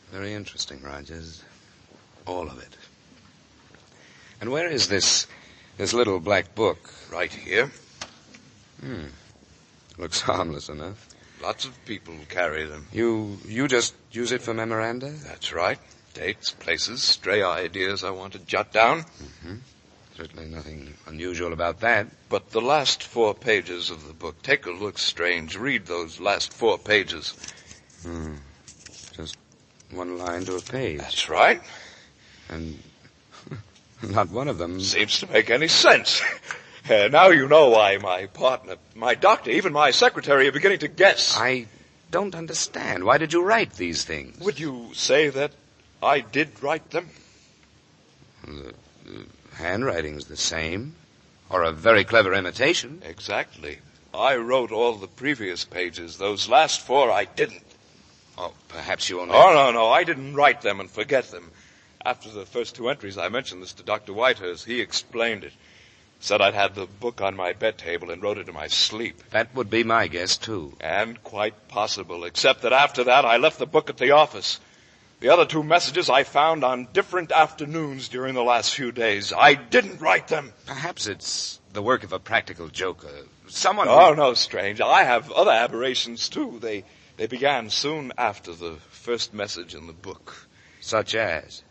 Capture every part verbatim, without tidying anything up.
Very interesting, Rogers. All of it. And where is this this little black book? Right here. Hmm. Looks harmless enough. Lots of people carry them. You you just use it for memoranda? That's right. Dates, places, stray ideas I want to jot down. Mm-hmm. Certainly nothing unusual about that. But the last four pages of the book, take a look, Strange. Read those last four pages. Hmm. Just one line to a page. That's right. And not one of them seems to make any sense. Uh, now you know why my partner, my doctor, even my secretary are beginning to guess. I don't understand. Why did you write these things? Would you say that I did write them? The, the handwriting's the same. Or a very clever imitation. Exactly. I wrote all the previous pages. Those last four I didn't. Oh, perhaps you only... Oh, no, no. I didn't write them and forget them. After the first two entries, I mentioned this to Doctor Whitehurst. He explained it. Said I'd had the book on my bed table and wrote it in my sleep. That would be my guess, too. And quite possible, except that after that I left the book at the office. The other two messages I found on different afternoons during the last few days. I didn't write them. Perhaps it's the work of a practical joker. Someone Oh, who... no, Strange. I have other aberrations, too. They, they began soon after the first message in the book. Such as?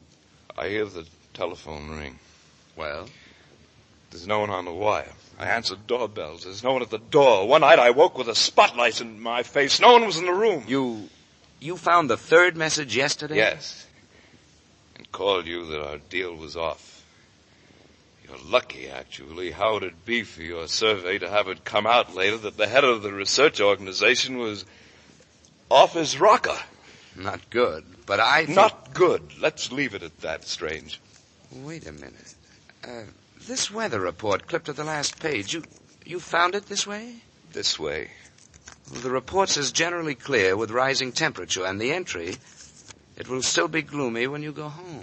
I hear the telephone ring. Well? There's no one on the wire. I answered doorbells. There's no one at the door. One night I woke with a spotlight in my face. No one was in the room. You... you found the third message yesterday? Yes. And called you that our deal was off. You're lucky, actually. How would it be for your survey to have it come out later that the head of the research organization was off his rocker? Not good, but I think... Not good. Let's leave it at that, Strange. Wait a minute. Uh... This weather report clipped to the last page, you you found it this way? This way. Well, the report says generally clear with rising temperature, and the entry, it will still be gloomy when you go home.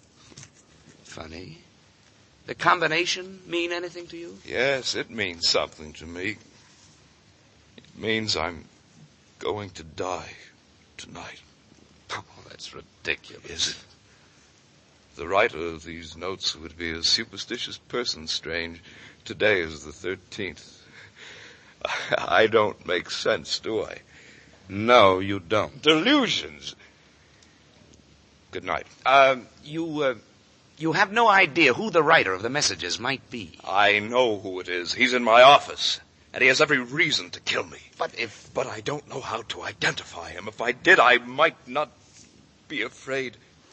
Funny. The combination mean anything to you? Yes, it means something to me. It means I'm going to die tonight. Oh, that's ridiculous. Is it? The writer of these notes would be a superstitious person, Strange. Today is the thirteenth. I don't make sense, do I? No, you don't. Delusions. Good night. Uh, you, uh, you have no idea who the writer of the messages might be. I know who it is. He's in my office, and he has every reason to kill me. But if... But I don't know how to identify him. If I did, I might not be afraid.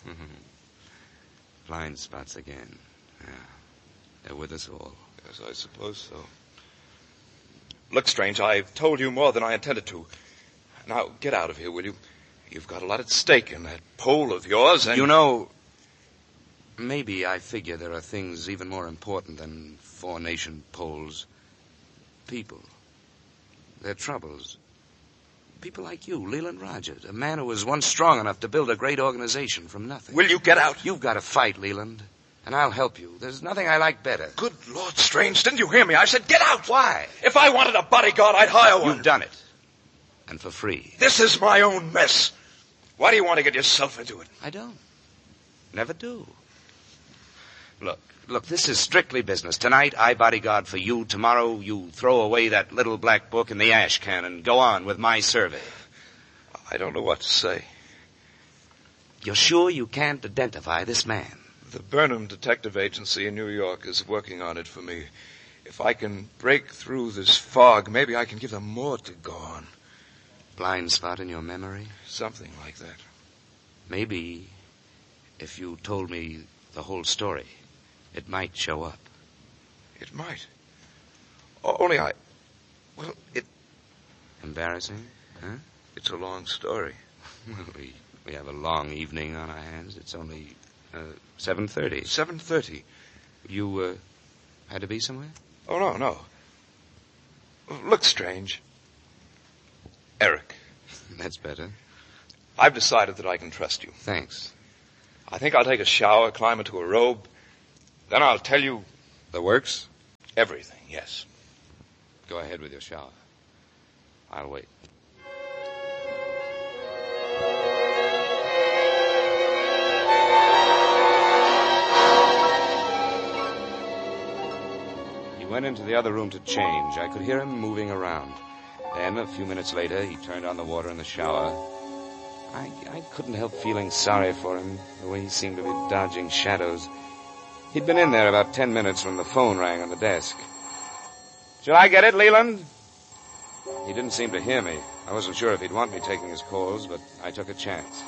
Blind spots again. Yeah. They're with us all. Yes, I suppose so. Look, Strange, I've told you more than I intended to. Now, get out of here, will you? You've got a lot at stake in that poll of yours, and... You know, maybe I figure there are things even more important than four-nation polls. People. Their troubles. People like you, Leland Rogers, a man who was once strong enough to build a great organization from nothing. Will you get out? You've got to fight, Leland, and I'll help you. There's nothing I like better. Good Lord, Strange, didn't you hear me? I said get out! Why? If I wanted a bodyguard, I'd hire one. You've done it. And for free. This is my own mess. Why do you want to get yourself into it? I don't. Never do. Look, look, this is strictly business. Tonight, I bodyguard for you. Tomorrow, you throw away that little black book in the ash can and go on with my survey. I don't know what to say. You're sure you can't identify this man? The Burnham Detective Agency in New York is working on it for me. If I can break through this fog, maybe I can give them more to go on. Blind spot in your memory? Something like that. Maybe if you told me the whole story, it might show up. It might. O- only I... Well, it... Embarrassing, huh? It's a long story. Well, we, we have a long evening on our hands. It's only uh, seven thirty. seven thirty. You uh, had to be somewhere? Oh, no, no. Look, Strange. Eric. That's better. I've decided that I can trust you. Thanks. I think I'll take a shower, climb into a robe. Then I'll tell you... The works? Everything, yes. Go ahead with your shower. I'll wait. went into the other room to change. I could hear him moving around. Then, a few minutes later, he turned on the water in the shower. I, I couldn't help feeling sorry for him, the way he seemed to be dodging shadows. He'd been in there about ten minutes when the phone rang on the desk. "Shall I get it, Leland?" He didn't seem to hear me. I wasn't sure if he'd want me taking his calls, but I took a chance.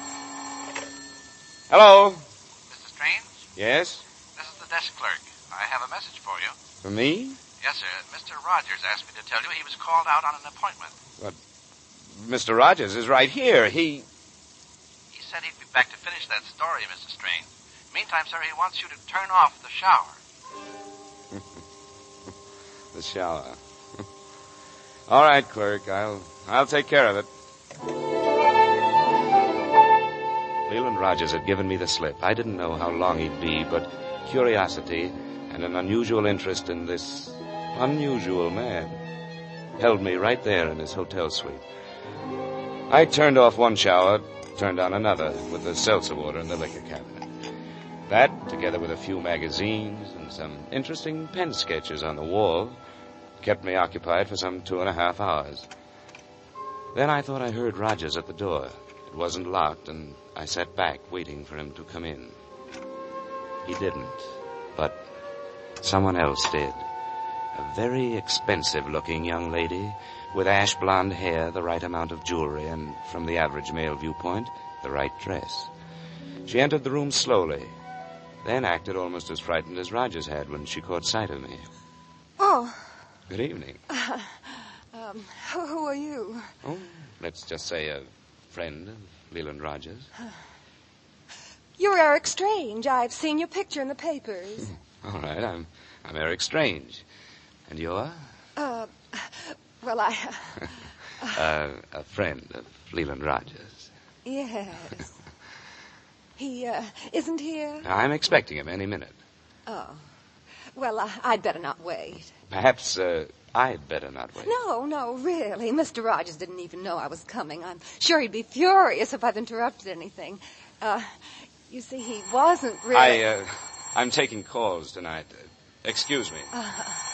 "Hello?" Mister Strange? "Yes?" This is the desk clerk. I have a message for you. For me? Yes, sir. Mister Rogers asked me to tell you he was called out on an appointment. But Mister Rogers is right here. He... He said he'd be back to finish that story, Mister Strange. Meantime, sir, he wants you to turn off the shower. The shower. All right, clerk. I'll I'll take care of it. Leland Rogers had given me the slip. I didn't know how long he'd be, but curiosity and an unusual interest in this unusual man held me right there in his hotel suite. I turned off one shower, turned on another with the seltzer water in the liquor cabinet. That, together with a few magazines and some interesting pen sketches on the wall, kept me occupied for some two and a half hours. Then I thought I heard Rogers at the door. It wasn't locked, and I sat back waiting for him to come in. He didn't, but someone else did. A very expensive-looking young lady with ash blonde hair, the right amount of jewelry, and, from the average male viewpoint, the right dress. She entered the room slowly, then acted almost as frightened as Rogers had when she caught sight of me. Oh. Good evening. Uh, um, who, who are you? Oh, let's just say a friend of Leland Rogers. You're Eric Strange. I've seen your picture in the papers. All right, I'm I'm Eric Strange. And you're? Uh, well, I... Uh, uh, a friend of Leland Rogers. Yes. He, uh, isn't here? I'm expecting him any minute. Oh. Well, uh, I'd better not wait. Perhaps, uh, I'd better not wait. No, no, really. Mister Rogers didn't even know I was coming. I'm sure he'd be furious if I've interrupted anything. Uh, you see, he wasn't really... I, uh, I'm taking calls tonight. Uh, excuse me. Uh,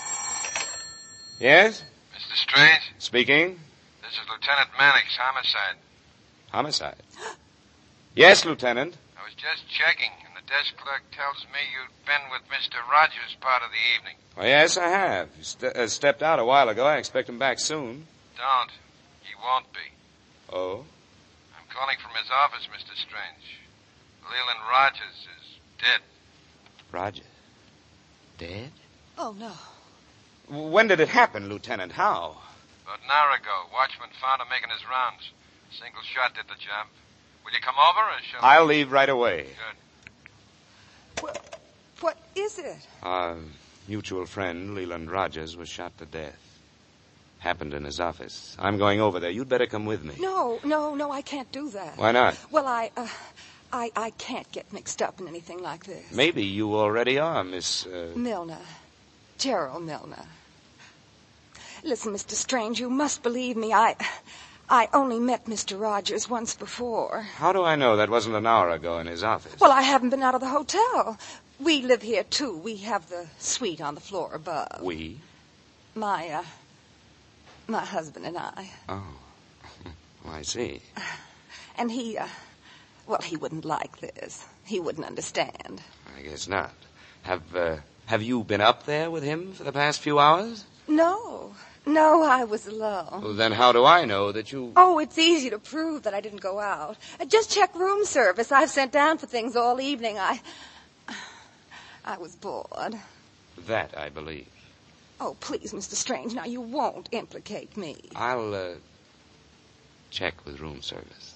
Yes? Mister Strange? Speaking? This is Lieutenant Mannix, homicide. Homicide. Yes, Lieutenant. I was just checking, and the desk clerk tells me you'd been with Mister Rogers part of the evening. Well, yes, I have. He st- uh, stepped out a while ago. I expect him back soon. Don't. He won't be. Oh? I'm calling from his office, Mister Strange. Leland Rogers is dead. Rogers? Dead? oh, no. When did it happen, Lieutenant? How? About an hour ago, watchman found him making his rounds. Single shot did the job. Will you come over or shall I'll leave right away. Good. What, what is it? Our mutual friend, Leland Rogers, was shot to death. Happened in his office. I'm going over there. You'd better come with me. No, no, no, I can't do that. Why not? Well, I, uh, I, I can't get mixed up in anything like this. Maybe you already are, Miss... Uh... Milner. Gerald Milner. Listen, Mister Strange, you must believe me. I, I only met Mister Rogers once before. How do I know that wasn't an hour ago in his office? Well, I haven't been out of the hotel. We live here, too. We have the suite on the floor above. We? My, uh, my husband and I. Oh. I see. And he, uh, well, he wouldn't like this. He wouldn't understand. I guess not. Have, uh, have you been up there with him for the past few hours? No. No, I was alone. Well, then how do I know that you... Oh, it's easy to prove that I didn't go out. Uh, just check room service. I've sent down for things all evening. I... I was bored. That I believe. Oh, please, Mister Strange, now you won't implicate me. I'll, uh, check with room service.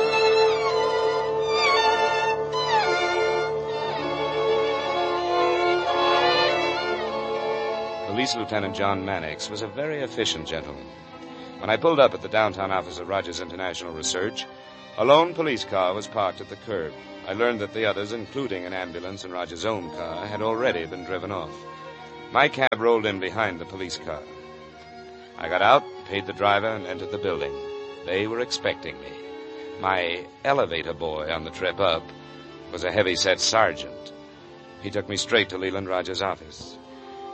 Police Lieutenant John Mannix was a very efficient gentleman. When I pulled up at the downtown office of Rogers International Research, a lone police car was parked at the curb. I learned that the others, including an ambulance and Rogers' own car, had already been driven off. My cab rolled in behind the police car. I got out, paid the driver, and entered the building. They were expecting me. My elevator boy on the trip up was a heavy-set sergeant. He took me straight to Leland Rogers' office.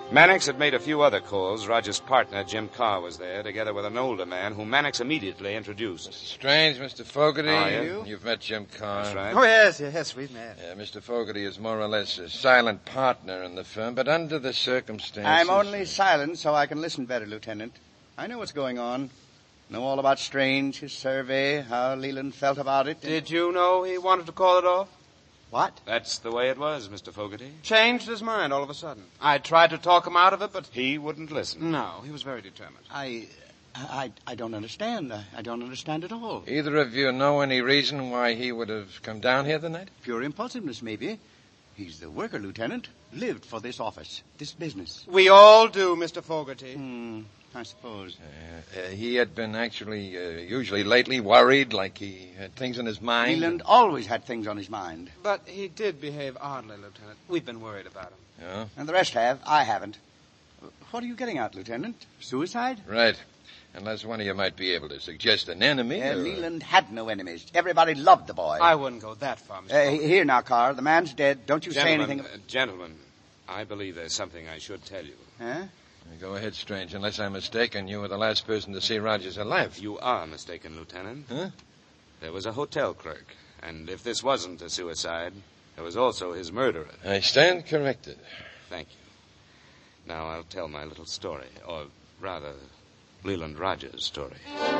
Mannix had made a few other calls. Rogers' partner, Jim Carr, was there, together with an older man whom Mannix immediately introduced. Strange, Mister Fogarty. How are you? You've met Jim Carr. That's right. Oh, yes, yes, we've met. Yeah, Mister Fogarty is more or less a silent partner in the firm, but under the circumstances... I'm only silent so I can listen better, Lieutenant. I know what's going on. Know all about Strange, his survey, how Leland felt about it. Did you know he wanted to call it off? What? That's the way it was, Mister Fogarty. Changed his mind all of a sudden. I tried to talk him out of it, but... He wouldn't listen. No, he was very determined. I... I, I don't understand. I, I don't understand at all. Either of you know any reason why he would have come down here tonight? Pure impulsiveness, maybe. He's the worker, Lieutenant. Lived for this office, this business. We all do, Mister Fogarty. Hmm, I suppose. Uh, uh, he had been actually, uh, usually lately, worried, like he had things on his mind. Leland always had things on his mind. But he did behave oddly, Lieutenant. We've been worried about him. Yeah? And the rest have. I haven't. What are you getting at, Lieutenant? Suicide? Right. Unless one of you might be able to suggest an enemy. Uh, or... Leland had no enemies. Everybody loved the boy. I wouldn't go that far, Mister Uh, Fogarty. here now, Carr. The man's dead. Don't you Gentlemen, say anything. uh, gentlemen, I believe there's something I should tell you. Huh? Go ahead, Strange. Unless I'm mistaken, you were the last person to see Rogers alive. You are mistaken, Lieutenant. Huh? There was a hotel clerk, and if this wasn't a suicide, there was also his murderer. I stand corrected. Thank you. Now I'll tell my little story, or rather, Leland Rogers' story.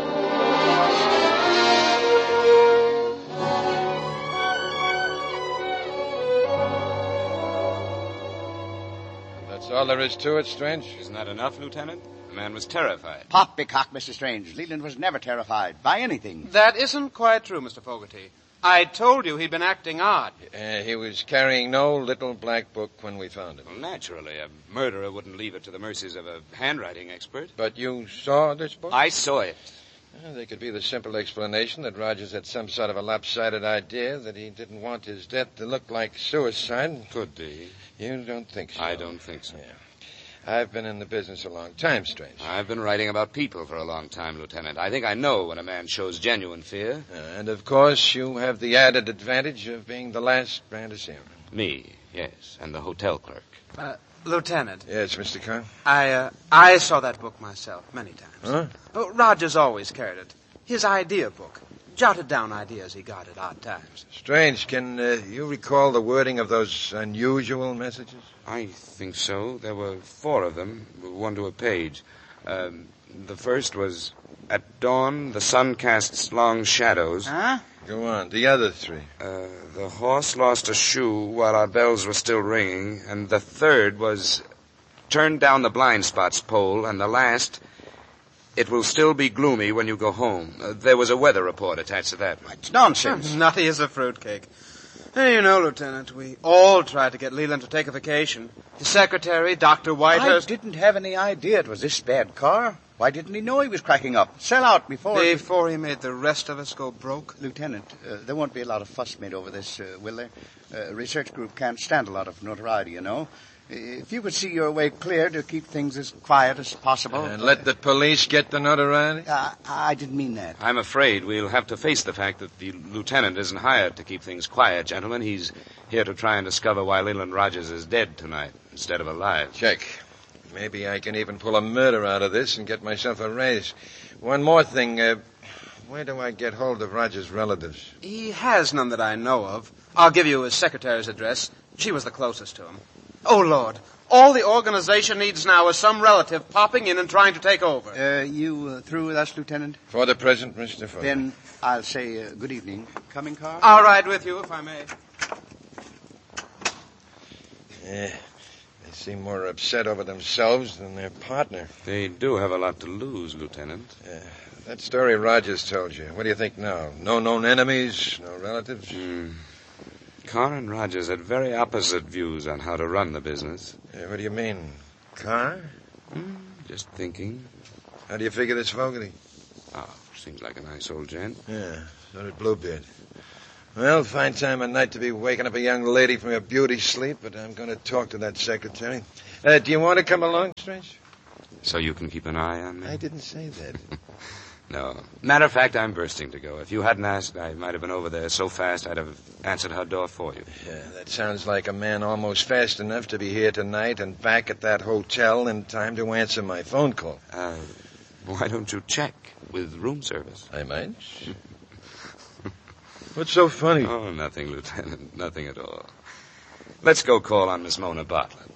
That's all there is to it, Strange? Isn't that enough, Lieutenant? The man was terrified. Poppycock, Mister Strange. Leland was never terrified by anything. That isn't quite true, Mister Fogarty. I told you he'd been acting odd. Uh, he was carrying no little black book when we found him. Well, naturally, a murderer wouldn't leave it to the mercies of a handwriting expert. But you saw this book? I saw it. Well, there could be the simple explanation that Rogers had some sort of a lopsided idea that he didn't want his death to look like suicide. Could be. You don't think so? I don't think so. Yeah. I've been in the business a long time, Strange. I've been writing about people for a long time, Lieutenant. I think I know when a man shows genuine fear. Uh, and, of course, you have the added advantage of being the last man to see him. Me, yes, and the hotel clerk. Uh, Lieutenant, Yes, Mister Carr? I, uh, I saw that book myself many times. Huh? Oh, Rogers always carried it. His idea book. Jotted down ideas he got at odd times. Strange, can uh, you recall the wording of those unusual messages? I think so. There were four of them, one to a page. Um, the first was, at dawn, the sun casts long shadows. Huh? Go on. The other three. Uh, the horse lost a shoe while our bells were still ringing. And the third was, turn down the blind spots pole. And the last, it will still be gloomy when you go home. Uh, there was a weather report attached to that. It's nonsense. Nutty as a fruitcake. Hey, you know, Lieutenant, we all tried to get Leland to take a vacation. His secretary, Doctor I Whitehurst... didn't have any idea it was this bad, Carr. Why didn't he know he was cracking up? Sell out before... Before he made the rest of us go broke. Lieutenant, uh, there won't be a lot of fuss made over this, uh, will there? Uh, a research group can't stand a lot of notoriety, you know. If you could see your way clear to keep things as quiet as possible... And let the police get the notoriety? Uh, I didn't mean that. I'm afraid we'll have to face the fact that the lieutenant isn't hired to keep things quiet, gentlemen. He's here to try and discover why Leland Rogers is dead tonight instead of alive. Check. Maybe I can even pull a murder out of this and get myself a raise. One more thing. Uh, where do I get hold of Rogers' relatives? He has none that I know of. I'll give you his secretary's address. She was the closest to him. Oh, Lord. All the organization needs now is some relative popping in and trying to take over. Uh, you uh, through with us, Lieutenant? For the present, Mister Fogarty. Then I'll say uh, good evening. Coming, Carr? I'll ride with you, if I may. Yeah. They seem more upset over themselves than their partner. They do have a lot to lose, Lieutenant. Yeah. That story Rogers told you. What do you think now? No known enemies? No relatives? Hmm. Carr and Rogers had very opposite views on how to run the business. Yeah, what do you mean? Carr? Hmm, just thinking. How do you figure this Fogarty? Oh, seems like a nice old gent. Yeah, so did Bluebeard. Well, fine time of night to be waking up a young lady from her beauty sleep, but I'm going to talk to that secretary. Uh, do you want to come along, Strange? So you can keep an eye on me? I didn't say that. No. Matter of fact, I'm bursting to go. If you hadn't asked, I might have been over there so fast I'd have answered her door for you. Yeah, that sounds like a man almost fast enough to be here tonight and back at that hotel in time to answer my phone call. Uh, why don't you check with room service? I might. What's so funny? Oh, nothing, Lieutenant. Nothing at all. Let's go call on Miss Mona Bartlett.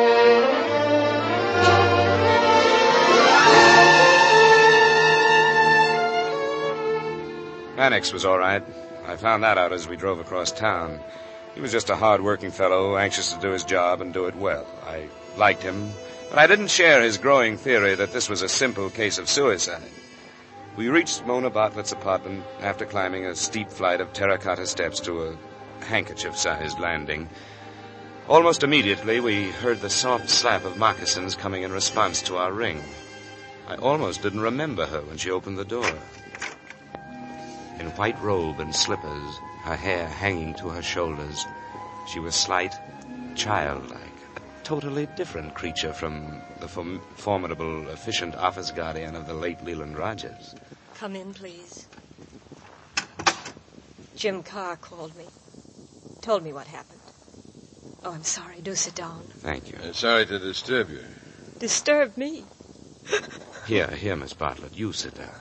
Mannix was all right. I found that out as we drove across town. He was just a hard-working fellow, anxious to do his job and do it well. I liked him, but I didn't share his growing theory that this was a simple case of suicide. We reached Mona Bartlett's apartment after climbing a steep flight of terracotta steps to a handkerchief-sized landing. Almost immediately, we heard the soft slap of moccasins coming in response to our ring. I almost didn't remember her when she opened the door. In white robe and slippers, her hair hanging to her shoulders, she was slight, childlike, a totally different creature from the form- formidable, efficient office guardian of the late Leland Rogers. Come in, please. Jim Carr called me. Told me what happened. Oh, I'm sorry. Do sit down. Thank you. Uh, sorry to disturb you. Disturb me? Here, here, Miss Bartlett, you sit down.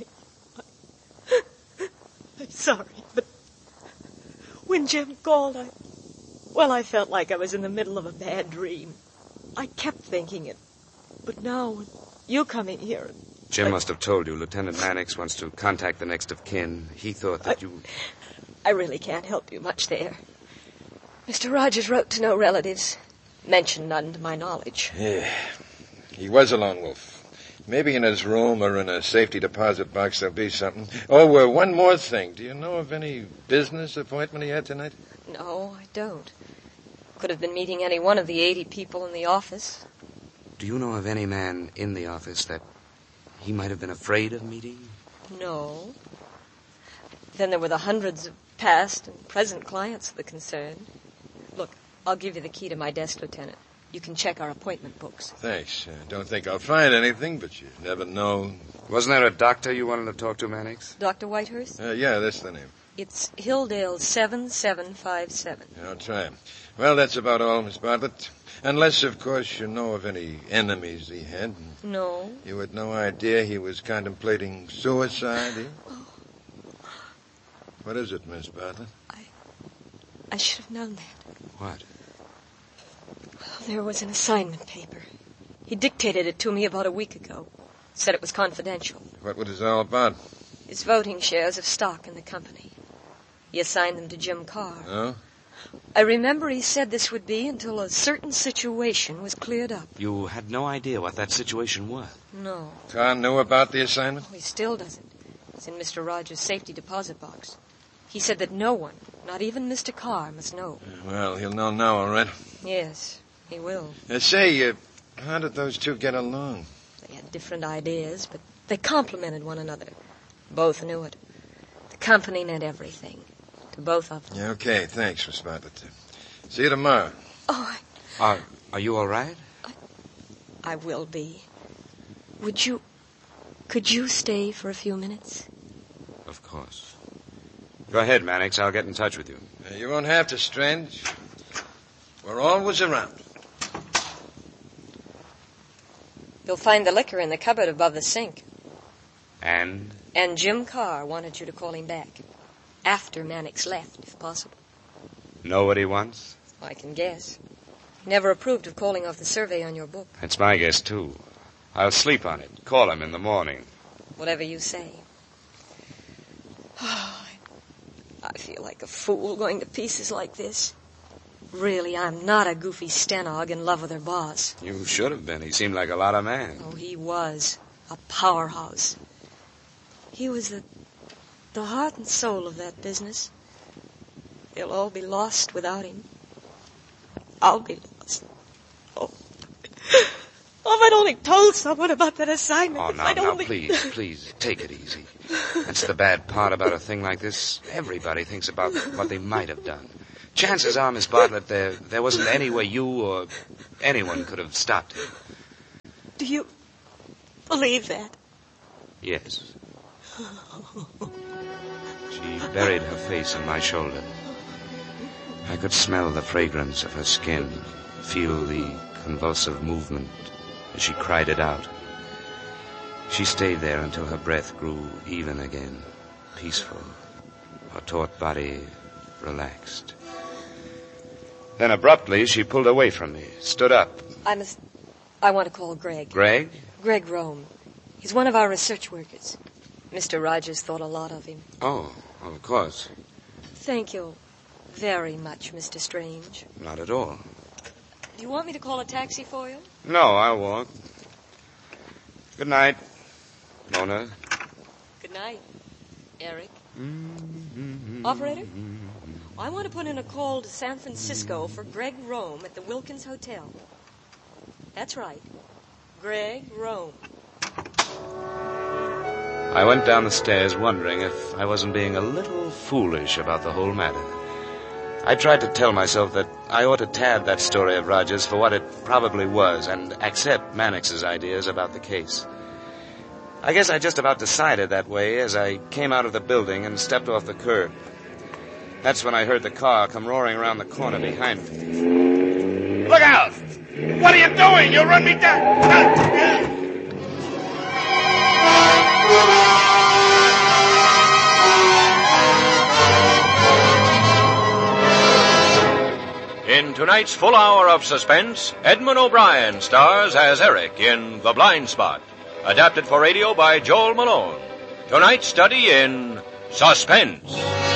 I'm sorry, but when Jim called, I... Well, I felt like I was in the middle of a bad dream. I kept thinking it. But now, when you come in here... And Jim I... must have told you Lieutenant Mannix wants to contact the next of kin. He thought that I... you... I really can't help you much there. Mister Rogers wrote to no relatives. Mentioned none to my knowledge. Yeah, he was a lone wolf. Maybe in his room or in a safety deposit box there'll be something. Oh, uh, one more thing. Do you know of any business appointment he had tonight? No, I don't. Could have been meeting any one of the eighty people in the office. Do you know of any man in the office that he might have been afraid of meeting? No. Then there were the hundreds of past and present clients of the concern. Look, I'll give you the key to my desk, Lieutenant. You can check our appointment books. Thanks. I don't think I'll find anything, but you never know. Wasn't there a doctor you wanted to talk to, Mannix? Doctor Whitehurst? Uh, yeah, that's the name. It's Hilldale seven seven five seven. I'll try him. Well, that's about all, Miss Bartlett. Unless, of course, you know of any enemies he had. No. You had no idea he was contemplating suicide, eh? Oh. What is it, Miss Bartlett? I... I should have known that. What? There was an assignment paper. He dictated it to me about a week ago. Said it was confidential. What was it all about? His voting shares of stock in the company. He assigned them to Jim Carr. Oh? I remember he said this would be until a certain situation was cleared up. You had no idea what that situation was? No. Carr knew about the assignment? Oh, he still doesn't. It's in Mister Rogers' safety deposit box. He said that no one, not even Mister Carr, must know. Well, he'll know now, all right. Yes, he will. Uh, say, uh, how did those two get along? They had different ideas, but they complemented one another. Both knew it. The company meant everything to both of them. Yeah, okay, thanks, Miss Bartlett. See you tomorrow. Oh, I, Are, are you all right? I will be. Would you... Could you stay for a few minutes? Of course. Go ahead, Mannix. I'll get in touch with you. Uh, you won't have to, Strange. We're always around. You'll find the liquor in the cupboard above the sink. And? And Jim Carr wanted you to call him back. After Mannix left, if possible. Know what he wants? I can guess. He never approved of calling off the survey on your book. That's my guess, too. I'll sleep on it. Call him in the morning. Whatever you say. Oh, I feel like a fool going to pieces like this. Really, I'm not a goofy stenog in love with her boss. You should have been. He seemed like a lot of man. Oh, he was. A powerhouse. He was the, the heart and soul of that business. They'll all be lost without him. I'll be lost. Oh. Oh, if I'd only told someone about that assignment. Oh, if now, I'd now, only... please, please, take it easy. That's the bad part about a thing like this. Everybody thinks about what they might have done. Chances are, Miss Bartlett, there, there wasn't any way you or anyone could have stopped him. Do you believe that? Yes. She buried her face on my shoulder. I could smell the fragrance of her skin, feel the convulsive movement as she cried it out. She stayed there until her breath grew even again, peaceful, her taut body relaxed. Then abruptly she pulled away from me, stood up. I must... I want to call Greg. Greg? Greg Rome. He's one of our research workers. Mister Rogers thought a lot of him. Oh, of course. Thank you very much, Mister Strange. Not at all. Do you want me to call a taxi for you? No, I'll walk. Good night, Mona. Good night, Eric. Operator? I want to put in a call to San Francisco for Greg Rome at the Wilkins Hotel. That's right. Greg Rome. I went down the stairs wondering if I wasn't being a little foolish about the whole matter. I tried to tell myself that I ought to tab that story of Rogers for what it probably was and accept Mannix's ideas about the case. I guess I just about decided that way as I came out of the building and stepped off the curb. That's when I heard the car come roaring around the corner behind me. Look out! What are you doing? You'll run me down! In tonight's full hour of suspense, Edmund O'Brien stars as Eric in The Blind Spot, adapted for radio by Joel Malone. Tonight's study in suspense.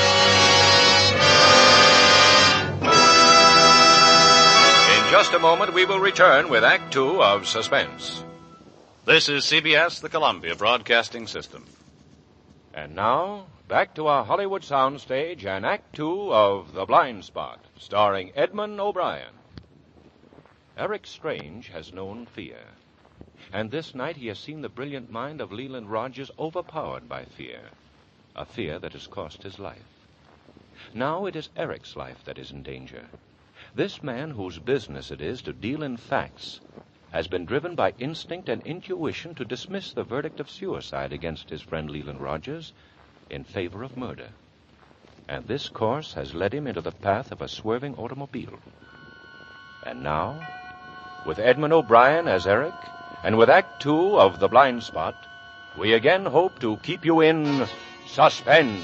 In just a moment, we will return with Act Two of Suspense. This is C B S, the Columbia Broadcasting System. And now, back to our Hollywood soundstage and Act Two of The Blind Spot, starring Edmund O'Brien. Eric Strange has known fear. And this night he has seen the brilliant mind of Leland Rogers overpowered by fear. A fear that has cost his life. Now it is Eric's life that is in danger. This man, whose business it is to deal in facts, has been driven by instinct and intuition to dismiss the verdict of suicide against his friend Leland Rogers in favor of murder. And this course has led him into the path of a swerving automobile. And now, with Edmund O'Brien as Eric, and with Act Two of The Blind Spot, we again hope to keep you in suspense.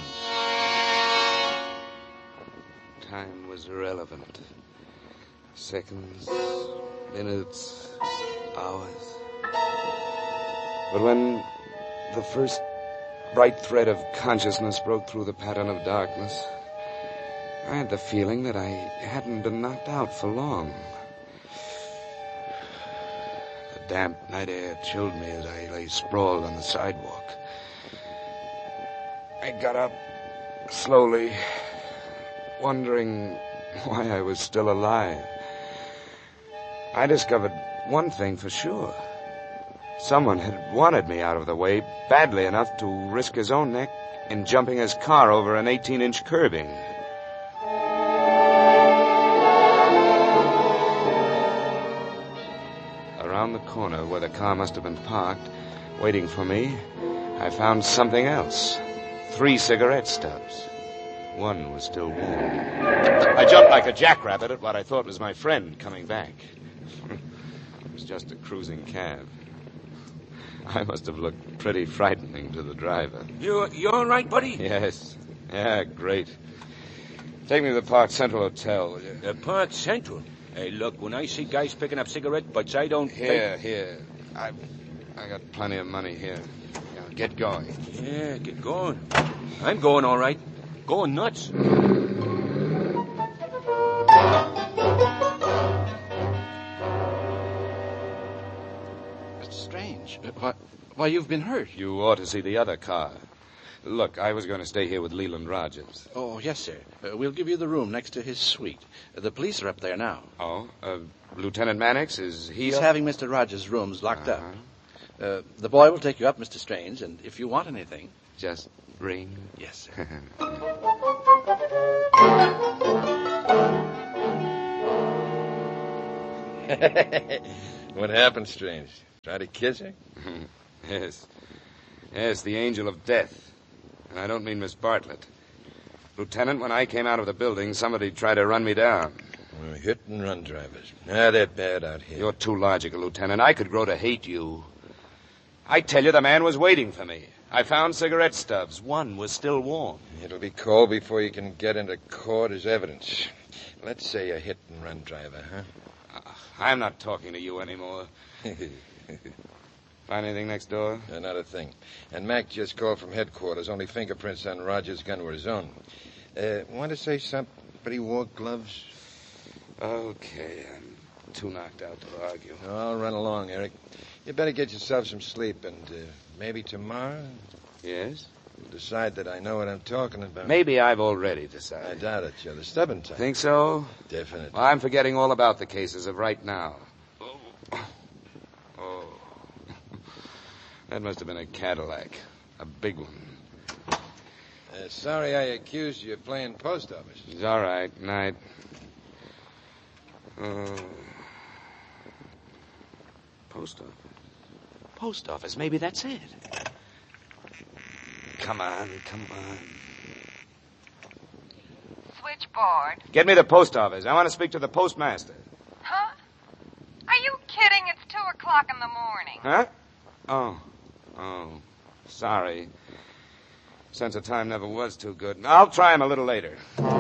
Time was irrelevant. Seconds, minutes, hours. But when the first bright thread of consciousness broke through the pattern of darkness, I had the feeling that I hadn't been knocked out for long. The damp night air chilled me as I lay sprawled on the sidewalk. I got up slowly, wondering why I was still alive. I discovered one thing for sure. Someone had wanted me out of the way badly enough to risk his own neck in jumping his car over an eighteen-inch curbing. Around the corner where the car must have been parked, waiting for me, I found something else. Three cigarette stubs. One was still warm. I jumped like a jackrabbit at what I thought was my friend coming back. It was just a cruising cab. I must have looked pretty frightening to the driver. You, you all right, buddy? Yes. Yeah, great. Take me to the Park Central Hotel, will you? The Park Central? Hey, look, when I see guys picking up cigarette butts, I don't Here, think... here. I I got plenty of money here. Now, get going. Yeah, get going. I'm going all right. Going nuts. It's strange. Why, why, you've been hurt. You ought to see the other car. Look, I was going to stay here with Leland Rogers. Oh, yes, sir. Uh, we'll give you the room next to his suite. Uh, the police are up there now. Oh? Uh, Lieutenant Mannix, is he He's up? having Mister Rogers' rooms locked Uh-huh. up. Uh, the boy will take you up, Mister Strange, and if you want anything... Just ring? Yes, sir. What happened, Strange? Try to kiss her? Yes. Yes, the angel of death. And I don't mean Miss Bartlett. Lieutenant, when I came out of the building, somebody tried to run me down. Well, hit-and-run drivers. Ah, they're bad out here. You're too logical, Lieutenant. I could grow to hate you. I tell you, the man was waiting for me. I found cigarette stubs. One was still warm. It'll be cold before you can get into court as evidence. Let's say a hit-and-run driver, huh? Uh, I'm not talking to you anymore. Find anything next door? Uh, not a thing. And Mac just called from headquarters. Only fingerprints on Rogers' gun were his own. Uh, want to say something? But he wore gloves. Okay, I'm too knocked out to argue. No, I'll run along, Eric. You better get yourself some sleep, and uh, maybe tomorrow... Yes? You'll decide that I know what I'm talking about. Maybe I've already decided. I doubt it. You're the stubborn type. Think so? Definitely. Well, I'm forgetting all about the cases of right now. Oh. Oh. That must have been a Cadillac. A big one. Uh, sorry I accused you of playing post office. It's all right. Night. Oh. Post office. Post office. Maybe that's it. Come on, come on. Switchboard. Get me the post office. I want to speak to the postmaster. Huh? Are you kidding? It's two o'clock in the morning. Huh? Oh. Oh. Sorry. Sense of time never was too good. I'll try him a little later.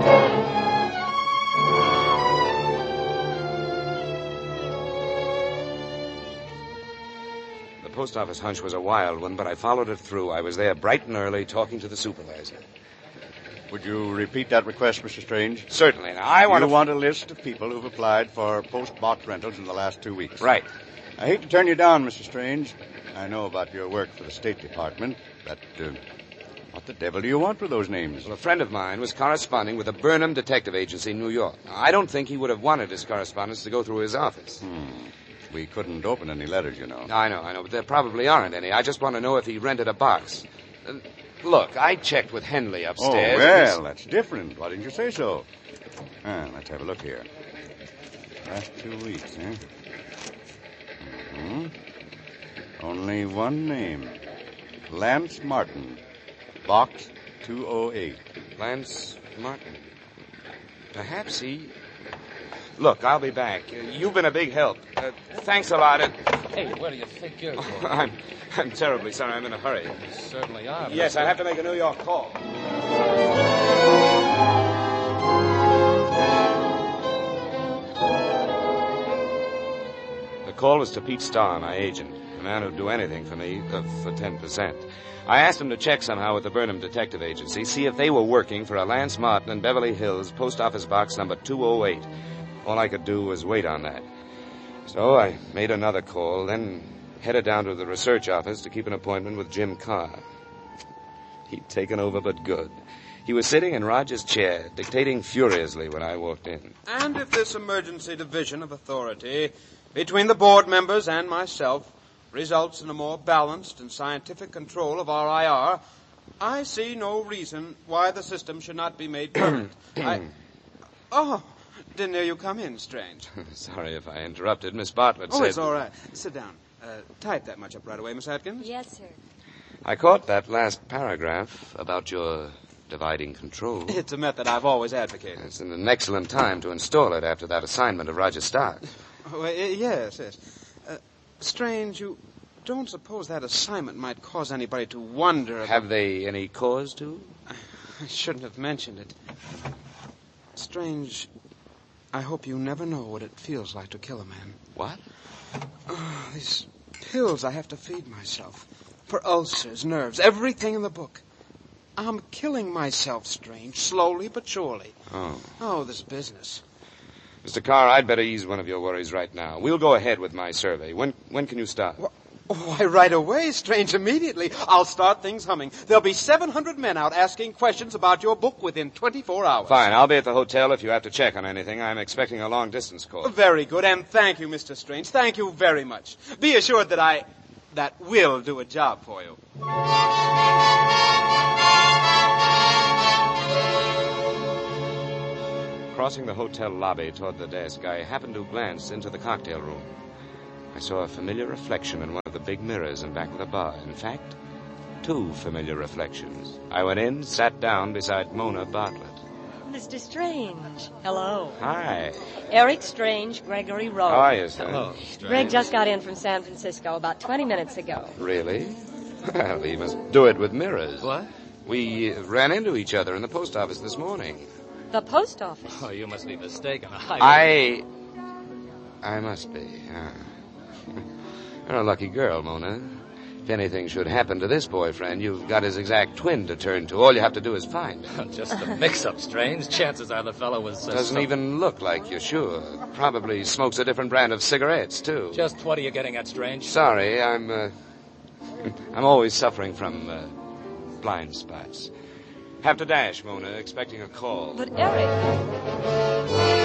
The post office hunch was a wild one, but I followed it through. I was there bright and early talking to the supervisor. Would you repeat that request, Mister Strange? Certainly. Now, I want you to... want a list of people who've applied for post-box rentals in the last two weeks. Right. I hate to turn you down, Mister Strange. I know about your work for the State Department, but uh, what the devil do you want with those names? Well, a friend of mine was corresponding with the Burnham Detective Agency in New York. Now, I don't think he would have wanted his correspondence to go through his office. Hmm. We couldn't open any letters, you know. I know, I know, but there probably aren't any. I just want to know if he rented a box. Uh, look, I checked with Henley upstairs. Oh, well, that's different. Why didn't you say so? Ah, let's have a look here. Last two weeks, eh? Mm-hmm. Only one name. Lance Martin. Box two oh eight. Lance Martin. Perhaps he... Look, I'll be back. Uh, you've been a big help. Uh, thanks a lot. And... Hey, where do you think you're going? Oh, I'm, I'm terribly sorry. I'm in a hurry. You certainly are. Yes, I have to make a New York call. The call was to Pete Starr, my agent, a man who'd do anything for me uh, for ten percent. I asked him to check somehow with the Burnham Detective Agency, see if they were working for a Lance Martin in Beverly Hills, post office box number two oh eight. All I could do was wait on that. So I made another call, then headed down to the research office to keep an appointment with Jim Carr. He'd taken over, but good. He was sitting in Roger's chair, dictating furiously when I walked in. And if this emergency division of authority between the board members and myself results in a more balanced and scientific control of our I R, I see no reason why the system should not be made permanent. I... Oh, didn't hear you come in, Strange. Sorry if I interrupted. Miss Bartlett oh, said... Oh, it's all right. Sit down. Uh, type that much up right away, Miss Atkins. Yes, sir. I caught that last paragraph about your dividing control. It's a method I've always advocated. It's an excellent time to install it after that assignment of Roger Stark. Oh, uh, yes, yes. Uh, Strange, you don't suppose that assignment might cause anybody to wonder about... Have they any cause to? I shouldn't have mentioned it. Strange, I hope you never know what it feels like to kill a man. What? Oh, these pills I have to feed myself. For ulcers, nerves, everything in the book. I'm killing myself, Strange, slowly but surely. Oh. Oh, this business. Mister Carr, I'd better ease one of your worries right now. We'll go ahead with my survey. When when can you start? Why, right away, Strange, immediately. I'll start things humming. There'll be seven hundred men out asking questions about your book within twenty-four hours. Fine. I'll be at the hotel if you have to check on anything. I'm expecting a long-distance call. Very good, and thank you, Mister Strange. Thank you very much. Be assured that I... that will do a job for you. Crossing the hotel lobby toward the desk, I happened to glance into the cocktail room. I saw a familiar reflection in one of the big mirrors in back of the bar. In fact, two familiar reflections. I went in, sat down beside Mona Bartlett. Mister Strange. Hello. Hi. Eric Strange, Gregory Rowe. How are you, sir? Hello, Strange. Greg just got in from San Francisco about twenty minutes ago. Really? Well, he must do it with mirrors. What? We uh, ran into each other in the post office this morning. The post office? Oh, you must be mistaken. I... I... I must be, yeah. You're a lucky girl, Mona. If anything should happen to this boyfriend, you've got his exact twin to turn to. All you have to do is find him. Just a mix-up, Strange. Chances are the fellow was... Uh, Doesn't so... even look like you're sure. Probably smokes a different brand of cigarettes, too. Just what are you getting at, Strange? Sorry, I'm, uh... I'm always suffering from, uh, blind spots. Have to dash, Mona, expecting a call. But, Eric...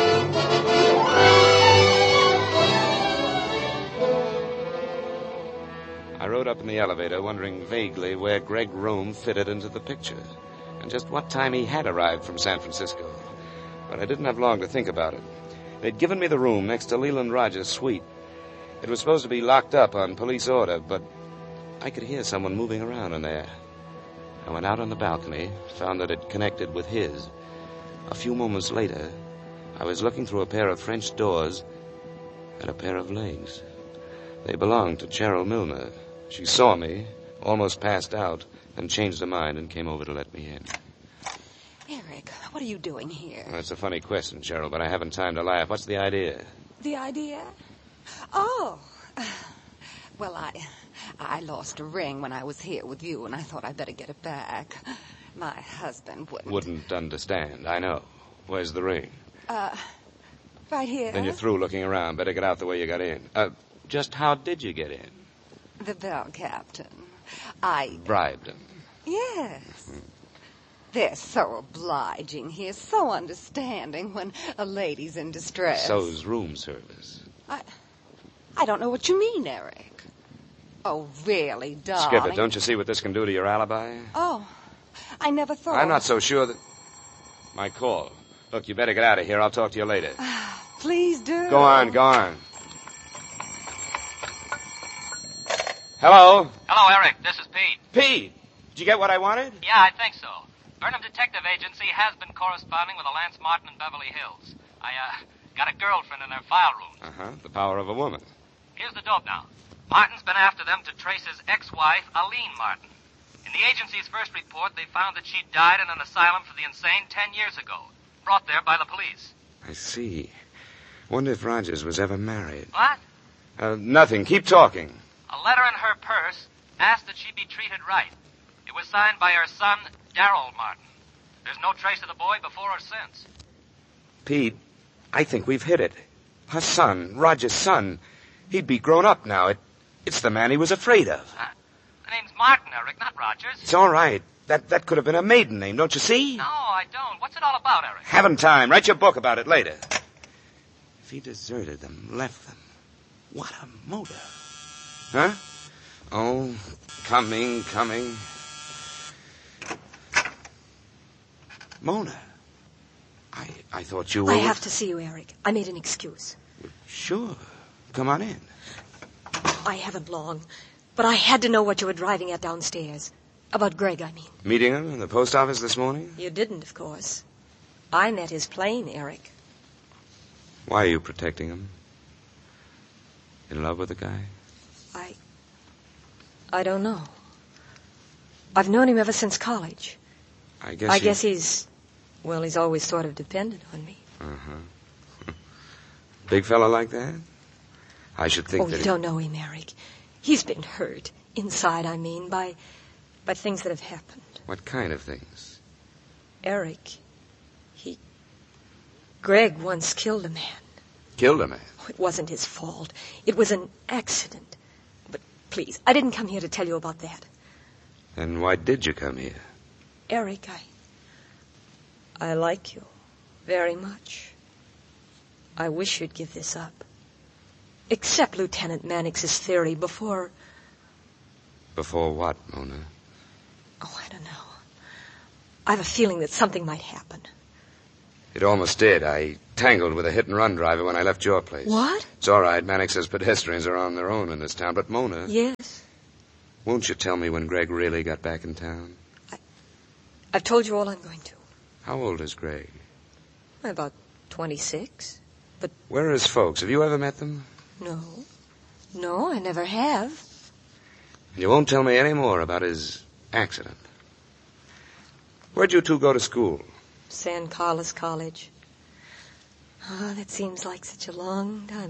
I rode up in the elevator, wondering vaguely where Greg Rome fitted into the picture, and just what time he had arrived from San Francisco. But I didn't have long to think about it. They'd given me the room next to Leland Rogers' suite. It was supposed to be locked up on police order, but I could hear someone moving around in there. I went out on the balcony, found that it connected with his. A few moments later, I was looking through a pair of French doors at a pair of legs. They belonged to Cheryl Milner. She saw me, almost passed out, and changed her mind and came over to let me in. Eric, what are you doing here? Well, that's a funny question, Cheryl, but I haven't time to laugh. What's the idea? The idea? Oh. Well, I I lost a ring when I was here with you, and I thought I'd better get it back. My husband wouldn't. Wouldn't understand, I know. Where's the ring? Uh, right here. Then you're through looking around. Better get out the way you got in. Uh, just how did you get in? The bell captain. I... Bribed him. Yes. They're so obliging here, so understanding when a lady's in distress. So's room service. I... I don't know what you mean, Eric. Oh, really, darling? Skip it. Don't you see what this can do to your alibi? Oh, I never thought... I'm not so sure that... My call. Look, you better get out of here. I'll talk to you later. Please do. Go on, go on. Hello? Hello, Eric. This is Pete. Pete, did you get what I wanted? Yeah, I think so. Burnham Detective Agency has been corresponding with a Lance Martin in Beverly Hills. I, uh, got a girlfriend in their file room. Uh-huh. The power of a woman. Here's the dope now. Martin's been after them to trace his ex-wife, Aline Martin. In the agency's first report, they found that she died in an asylum for the insane ten years ago, brought there by the police. I see. Wonder if Rogers was ever married. What? Uh, nothing. Keep talking. A letter in her purse asked that she be treated right. It was signed by her son, Darrell Martin. There's no trace of the boy before or since. Pete, I think we've hit it. Her son, Roger's son, he'd be grown up now. It, it's the man he was afraid of. Uh, the name's Martin, Eric, not Rogers. It's all right. That that could have been a maiden name, don't you see? No, I don't. What's it all about, Eric? Haven't time. Write your book about it later. If he deserted them, left them, what a motive. Huh? Oh, coming, coming. Mona, I I thought you were... I have to see you, Eric. I made an excuse. Sure. Come on in. I haven't long, but I had to know what you were driving at downstairs. About Greg, I mean. Meeting him in the post office this morning? You didn't, of course. I met his plane, Eric. Why are you protecting him? In love with the guy? I... I don't know. I've known him ever since college. I guess I he... guess he's... Well, he's always sort of dependent on me. Uh-huh. Big fella like that? I should think oh, that... you he... don't know him, Eric. He's been hurt. Inside, I mean, by... by things that have happened. What kind of things? Eric, he... Greg once killed a man. Killed a man? Oh, it wasn't his fault. It was an accident. But please, I didn't come here to tell you about that. Then why did you come here? Eric, I... I like you very much. I wish you'd give this up. Accept Lieutenant Mannix's theory before... Before what, Mona? Oh, I don't know. I have a feeling that something might happen. It almost did. I tangled with a hit-and-run driver when I left your place. What? It's all right. Mannix says pedestrians are on their own in this town, but Mona... Yes? Won't you tell me when Greg really got back in town? I've told you all I'm going to. How old is Greg? About twenty-six. But Where are his folks? Have you ever met them? no. No, I never have. And you won't tell me any more about his accident. Where'd you two go to school? San Carlos College. Oh, that seems like such a long time